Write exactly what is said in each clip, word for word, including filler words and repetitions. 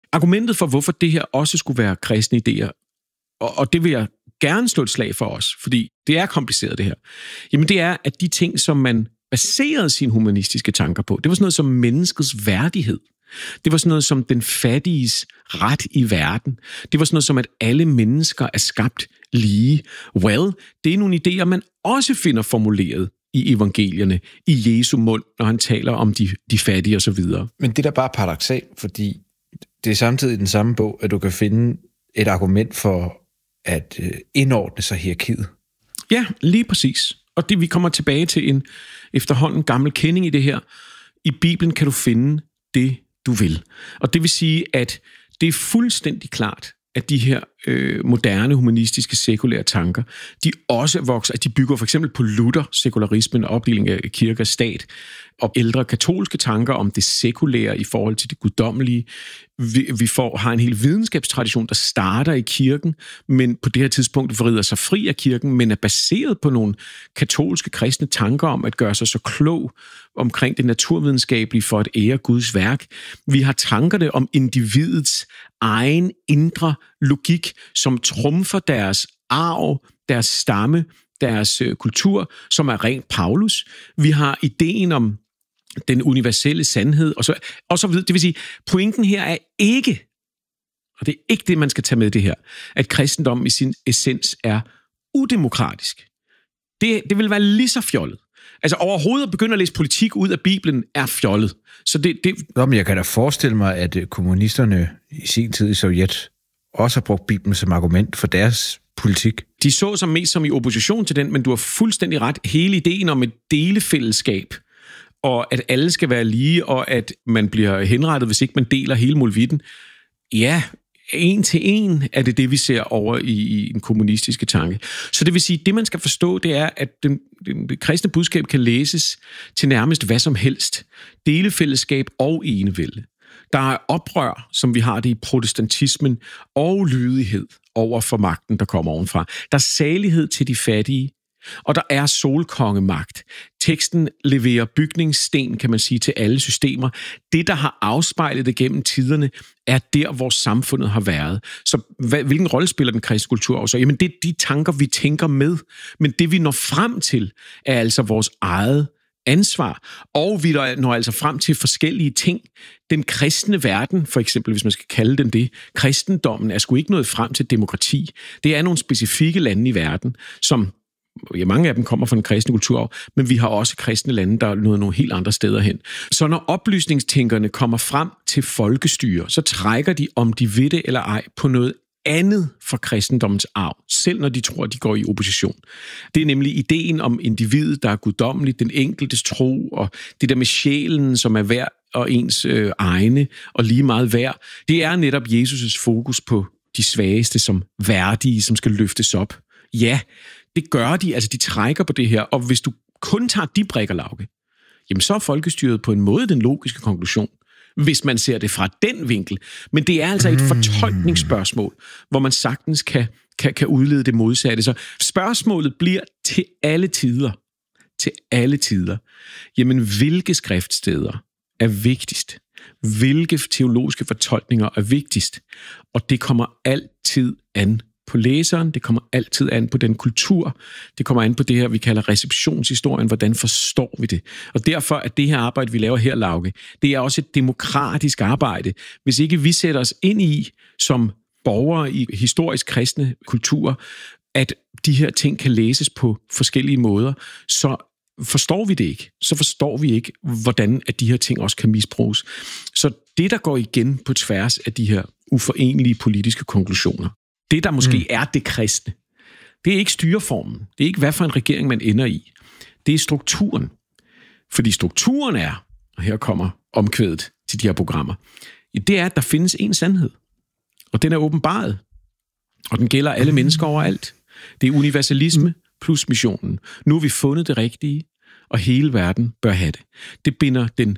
argumentet for, hvorfor det her også skulle være kristne idéer, og, og det vil jeg gerne slå et slag for os, fordi det er kompliceret det her, jamen det er, at de ting, som man baserede sine humanistiske tanker på, det var sådan noget som menneskets værdighed. Det var sådan noget som den fattiges ret i verden. Det var sådan noget som, at alle mennesker er skabt lige. Well, det er nogle idéer, man også finder formuleret i evangelierne, i Jesu mund, når han taler om de, de fattige og så videre. Men det er da bare paradoksalt, fordi det er samtidig i den samme bog, at du kan finde et argument for at indordne sig hierarkiet. Ja, lige præcis. Og det, vi kommer tilbage til en efterhånden gammel kending i det her. I Bibelen kan du finde det, du vil. Og det vil sige, at det er fuldstændig klart, at de her øh, moderne, humanistiske, sekulære tanker, de også vokser, at de bygger for eksempel på Luther, sekularismen, opdeling af kirke og stat, og ældre katolske tanker om det sekulære i forhold til det guddommelige. Vi, vi får, har en hel videnskabstradition, der starter i kirken, men på det her tidspunkt vrider sig fri af kirken, men er baseret på nogle katolske kristne tanker om at gøre sig så klog omkring det naturvidenskabelige for at ære Guds værk. Vi har tankerne om individets egen indre logik, som trumfer deres arv, deres stamme, deres øh, kultur, som er rent Paulus. Vi har ideen om den universelle sandhed, og så, og så videre. Det vil sige, pointen her er ikke, og det er ikke det, man skal tage med det her, at kristendommen i sin essens er udemokratisk. Det, det vil være lige så fjollet. Altså overhovedet at begynde at læse politik ud af Bibelen er fjollet. Så det, det... Nå, men jeg kan da forestille mig, at kommunisterne i sin tid i Sovjet også har brugt Bibelen som argument for deres politik. De så sig mest som i opposition til den, men du har fuldstændig ret. Hele ideen om et delefællesskab, og at alle skal være lige, og at man bliver henrettet, hvis ikke man deler hele molevitten. Ja, en til en er det det, vi ser over i, i en kommunistiske tanke. Så det vil sige, det man skal forstå, det er, at den, den, det kristne budskab kan læses til nærmest hvad som helst. Delefællesskab og enevælde. Der er oprør, som vi har det i protestantismen, og lydighed over for magten, der kommer ovenfra. Der er salighed til de fattige, og der er solkongemagt. Teksten leverer bygningssten, kan man sige, til alle systemer. Det, der har afspejlet det gennem tiderne, er der, hvor samfundet har været. Så hvad, hvilken rolle spiller den kristne kultur også? Jamen, det er de tanker, vi tænker med. Men det, vi når frem til, er altså vores eget ansvar. Og vi når altså frem til forskellige ting. Den kristne verden, for eksempel, hvis man skal kalde den det, kristendommen er sgu ikke nået frem til demokrati. Det er nogle specifikke lande i verden, som ja, mange af dem kommer fra den kristne kulturarv, men vi har også kristne lande, der er nået nogle helt andre steder hen. Så når oplysningstænkerne kommer frem til folkestyre, så trækker de, om de ved det eller ej, på noget andet fra kristendommens arv, selv når de tror, at de går i opposition. Det er nemlig ideen om individet, der er guddommeligt, den enkeltes tro, og det der med sjælen, som er værd og ens øh, egne, og lige meget værd. Det er netop Jesus' fokus på de svageste som værdige, som skal løftes op. Ja, det gør de, altså de trækker på det her, og hvis du kun tager de brikker, Lauke, jamen så er folkestyret på en måde den logiske konklusion, hvis man ser det fra den vinkel. Men det er altså et fortolkningsspørgsmål, hvor man sagtens kan, kan, kan udlede det modsatte. Så spørgsmålet bliver til alle tider, til alle tider, jamen hvilke skriftsteder er vigtigst? Hvilke teologiske fortolkninger er vigtigst? Og det kommer altid an på læseren, det kommer altid an på den kultur, det kommer an på det her, vi kalder receptionshistorien, hvordan forstår vi det? Og derfor er det her arbejde, vi laver her, Lauke, det er også et demokratisk arbejde. Hvis ikke vi sætter os ind i, som borgere i historisk kristne kulturer, at de her ting kan læses på forskellige måder, så forstår vi det ikke. Så forstår vi ikke, hvordan at de her ting også kan misbruges. Så det, der går igen på tværs af de her uforenelige politiske konklusioner, det, der måske mm. er det kristne, det er ikke styreformen. Det er ikke, hvad for en regering man ender i. Det er strukturen. Fordi strukturen er, og her kommer omkvædet til de her programmer, det er, at der findes en sandhed. Og den er åbenbaret. Og den gælder alle mennesker overalt. Det er universalisme plus missionen. Nu har vi fundet det rigtige, og hele verden bør have det. Det binder den,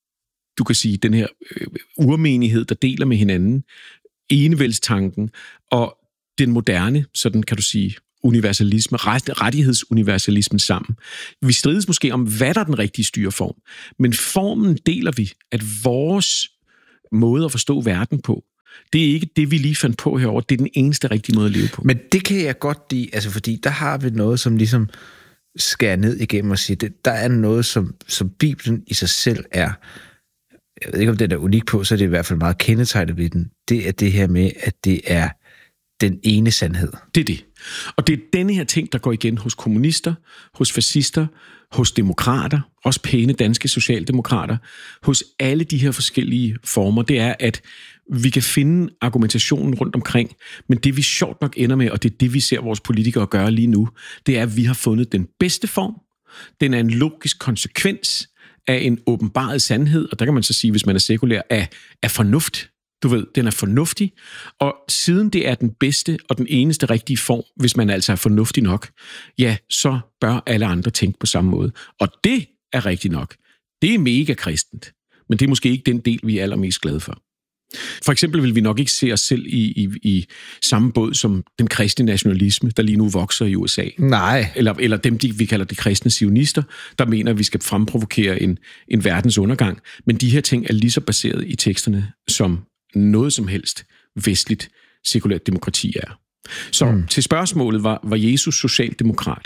du kan sige, den her øh, urmenighed, der deler med hinanden, enevældstanken og den moderne, sådan kan du sige, universalisme, rettighedsuniversalismen sammen. Vi strides måske om, hvad der er den rigtige styreform, men formen deler vi, at vores måde at forstå verden på, Det er ikke det, vi lige fandt på herovre. Det er den eneste rigtige måde at leve på. Men det kan jeg godt lide, altså fordi der har vi noget, som ligesom skærer ned igennem og siger, det, der er noget, som, som Bibelen i sig selv er, jeg ved ikke, om den er unik på, så er det i hvert fald meget kendetegnet ved den. Det er det her med, at det er den ene sandhed. Det er det. Og det er denne her ting, der går igen hos kommunister, hos fascister, hos demokrater, også pæne danske socialdemokrater, hos alle de her forskellige former. Det er, at vi kan finde argumentationen rundt omkring, men det vi sjovt nok ender med, og det er det, vi ser vores politikere gøre lige nu, det er, at vi har fundet den bedste form. Den er en logisk konsekvens af en åbenbaret sandhed, og der kan man så sige, hvis man er sekulær, af, af fornuft. Du ved, den er fornuftig, og siden det er den bedste og den eneste rigtige form, hvis man altså er fornuftig nok, ja, så bør alle andre tænke på samme måde. Og det er rigtigt nok. Det er mega kristent, men det er måske ikke den del, vi er allermest glade for. For eksempel vil vi nok ikke se os selv i, i, i samme båd som den kristne nationalisme, der lige nu vokser i U S A. Nej. Eller, eller dem, de, vi kalder de kristne zionister, der mener, at vi skal fremprovokere en, en verdens undergang. Men de her ting er lige så baseret i teksterne, som noget som helst vestligt sekulært demokrati er. Så mm. til spørgsmålet, var, var Jesus socialdemokrat?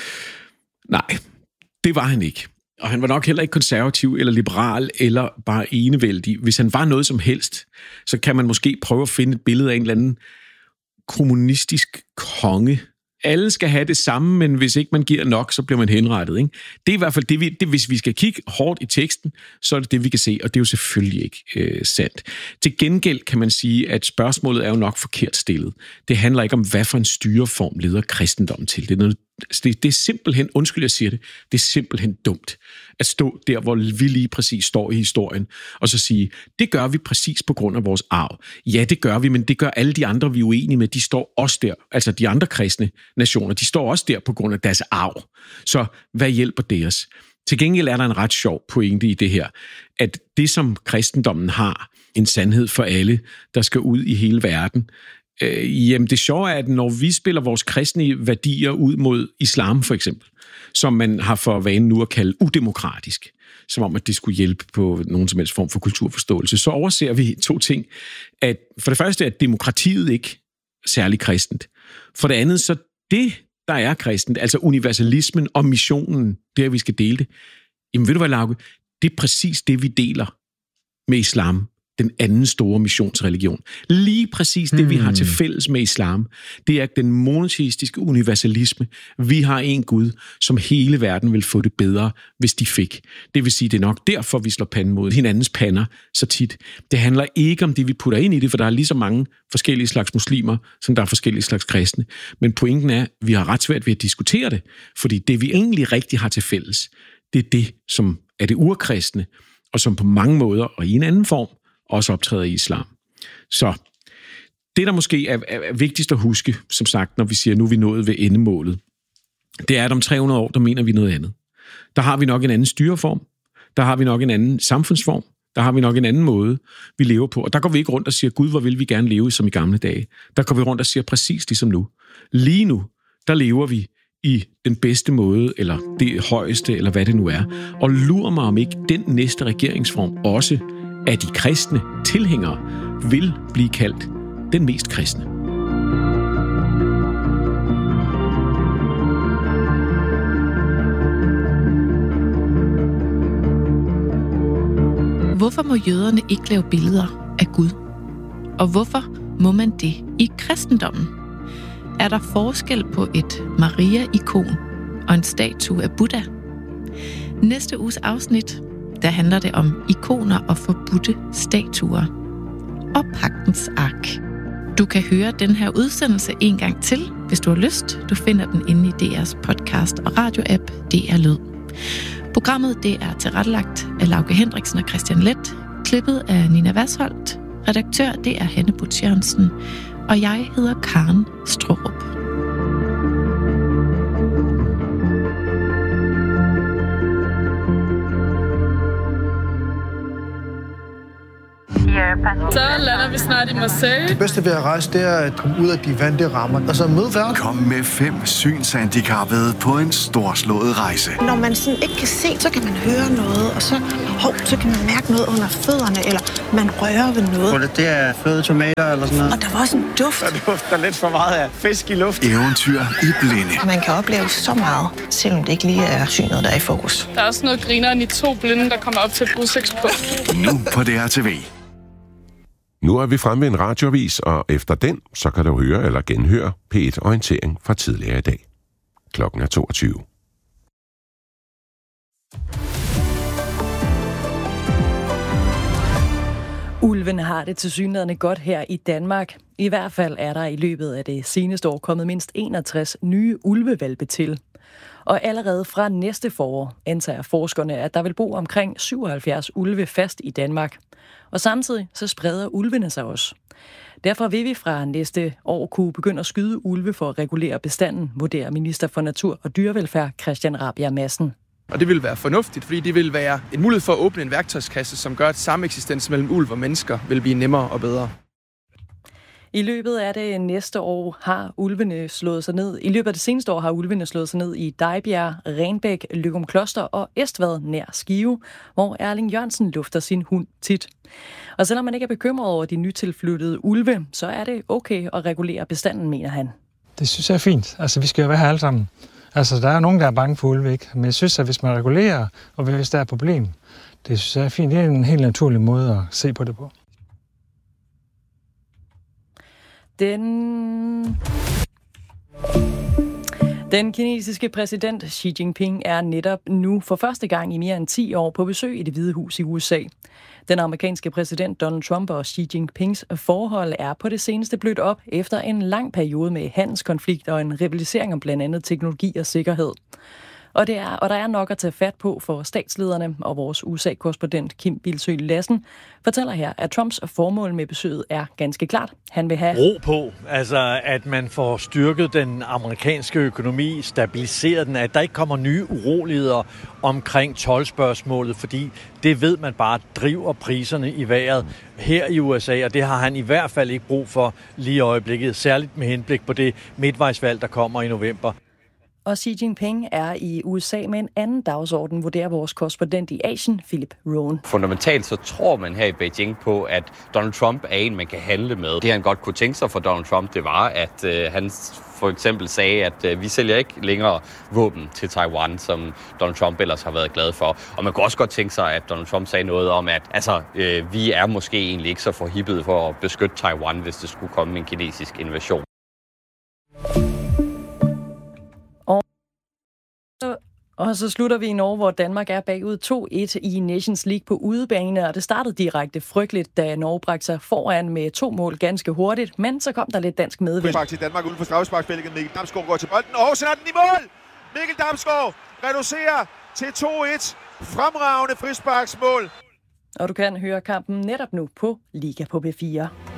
Nej, det var han ikke. Og han var nok heller ikke konservativ eller liberal eller bare enevældig. Hvis han var noget som helst, så kan man måske prøve at finde et billede af en eller anden kommunistisk konge. Alle skal have det samme, men hvis ikke man giver nok, så bliver man henrettet. Ikke? Det er i hvert fald det, vi, det, hvis vi skal kigge hårdt i teksten, så er det det, vi kan se, og det er jo selvfølgelig ikke øh, sandt. Til gengæld kan man sige, at spørgsmålet er jo nok forkert stillet. Det handler ikke om, hvad for en styreform leder kristendommen til. Det er, noget, det, det er simpelthen, undskyld jeg siger det, det er simpelthen dumt at stå der, hvor vi lige præcis står i historien, og så sige, det gør vi præcis på grund af vores arv. Ja, det gør vi, men det gør alle de andre, vi er uenige med, de står også der. Altså de andre kristne nationer, de står også der på grund af deres arv. Så hvad hjælper det os? Til gengæld er der en ret sjov pointe i det her, at det som kristendommen har, en sandhed for alle, der skal ud i hele verden, øh, jamen det sjove er, at når vi spiller vores kristne værdier ud mod islam for eksempel, som man har for vane nu at kalde udemokratisk, som om at det skulle hjælpe på nogen som helst form for kulturforståelse, så overser vi to ting. At for det første er demokratiet ikke særlig kristent. For det andet, så det, der er kristent, altså universalismen og missionen, det er, vi skal dele det, jamen ved du hvad, Lauke? Det er præcis det, vi deler med islam, den anden store missionsreligion. Lige præcis det, hmm. vi har til fælles med islam, det er den monoteistiske universalisme. Vi har en Gud, som hele verden vil få det bedre, hvis de fik. Det vil sige, det er nok derfor, vi slår panden mod hinandens pander så tit. Det handler ikke om det, vi putter ind i det, for der er lige så mange forskellige slags muslimer, som der er forskellige slags kristne. Men pointen er, at vi har ret svært ved at diskutere det, fordi det, vi egentlig rigtig har til fælles, det er det, som er det urkristne, og som på mange måder og i en anden form også optræder i islam. Så det, der måske er, er, er vigtigst at huske, som sagt, når vi siger, nu er vi nået ved endemålet, det er, at om tre hundrede år, der mener vi noget andet. Der har vi nok en anden styreform, der har vi nok en anden samfundsform, der har vi nok en anden måde, vi lever på. Og der går vi ikke rundt og siger, Gud, hvor vil vi gerne leve som i gamle dage. Der går vi rundt og siger præcis ligesom nu. Lige nu, der lever vi i den bedste måde, eller det højeste, eller hvad det nu er. Og lurer mig, om ikke den næste regeringsform også af de kristne tilhængere vil blive kaldt den mest kristne. Hvorfor må jøderne ikke lave billeder af Gud? Og hvorfor må man det i kristendommen? Er der forskel på et Maria-ikon og en statue af Buddha? Næste uges afsnit, der handler det om ikoner og forbudte statuer. Og Pagtens Ark. Du kan høre den her udsendelse en gang til, hvis du har lyst. Du finder den inde i D R's podcast og radioapp D R Lyd. Programmet det er tilrettelagt af Lauke Hendriksen og Christian Leth, klippet af Nina Vasholdt, redaktør det er Hanne Butch Jørgensen, og jeg hedder Karen Straarup. Ja, Så lander vi snart i Marseille. Det bedste ved at rejse, det er at komme ud af de vante rammer. Og så møde verden. Kom med fem synshandicappede på en storslået rejse. Når man sådan ikke kan se, så kan man høre noget, og så, hov, så kan man mærke noget under fødderne, eller man rører ved noget. Det er fløde tomater eller sådan noget. Og der var også en duft. Der dufter lidt for meget af fisk i luft. Eventyr i blinde. Man kan opleve så meget, selvom det ikke lige er synet, der er i fokus. Der er også noget grineren i to blinde, der kommer op til et udsigtspunkt. Nu på D R T V. Nu er vi fremme ved en radioavis, og efter den, så kan du høre eller genhøre P et Orientering fra tidligere i dag. Klokken er toogtyve. Ulven har det tilsyneladende godt her i Danmark. I hvert fald er der i løbet af det seneste år kommet mindst enogtres nye ulvehvalpe til. Og allerede fra næste forår antager forskerne, at der vil bo omkring syvoghalvfjerds ulve fast i Danmark. Og samtidig så spreder ulvene sig også. Derfor vil vi fra næste år kunne begynde at skyde ulve for at regulere bestanden, vurderer minister for natur og dyrevelfærd Christian Rabjerg Madsen. Og det vil være fornuftigt, fordi det vil være en mulighed for at åbne en værktøjskasse, som gør, at sameksistens mellem ulv og mennesker vil blive nemmere og bedre. I løbet af det næste år har ulvene slået sig ned. I løbet af det seneste år har ulvene slået sig ned i Dejbjerg, Renbæk, Løgumkloster og Estvad nær Skive, hvor Erling Jørgensen lufter sin hund tit. Og selvom man ikke er bekymret over de nytilflyttede ulve, så er det okay at regulere bestanden, mener han. Det synes jeg er fint. Altså, vi skal jo være her alle sammen. Altså, der er nogen, der er bange for ulve, ikke? Men jeg synes, at hvis man regulerer, og hvis der er et problem, det synes jeg er fint. Det er en helt naturlig måde at se på det på. Den... Den kinesiske præsident Xi Jinping er netop nu for første gang i mere end ti år på besøg i Det Hvide Hus i U S A. Den amerikanske præsident Donald Trump og Xi Jinpings forhold er på det seneste blødt op efter en lang periode med handelskonflikt og en rivalisering om blandt andet teknologi og sikkerhed. Og, det er, og der er nok at tage fat på for statslederne, og vores U S A-korrespondent Kim Bilsøe Lassen fortæller her, at Trumps formål med besøget er ganske klart. Han vil have ro på, altså at man får styrket den amerikanske økonomi, stabiliseret den, at der ikke kommer nye uroligheder omkring toldspørgsmålet, fordi det ved man bare driver priserne i vejret her i U S A, og det har han i hvert fald ikke brug for lige i øjeblikket, særligt med henblik på det midtvejsvalg, der kommer i november. Og Xi Jinping er i U S A med en anden dagsorden, vurderer vores korrespondent i Asien, Philip Rohn. Fundamentalt så tror man her i Beijing på, at Donald Trump er en, man kan handle med. Det han godt kunne tænke sig for Donald Trump, det var, at øh, han for eksempel sagde, at øh, vi sælger ikke længere våben til Taiwan, som Donald Trump ellers har været glad for. Og man kunne også godt tænke sig, at Donald Trump sagde noget om, at altså, øh, vi er måske egentlig ikke så forhippede for at beskytte Taiwan, hvis det skulle komme en kinesisk invasion. Og så slutter vi i Norge, hvor Danmark er bagud to et i Nations League på udebane, og det startede direkte frygteligt, da Norge bragte sig foran med to mål ganske hurtigt, men så kom der lidt dansk medvind. Frispark til Danmark uden for straffesparksfeltet. Mikkel Damsgaard går til bolden, og så er den i mål! Mikkel Damsgaard reducerer til to et. Fremragende frisparksmål. Og du kan høre kampen netop nu på Liga på B fire.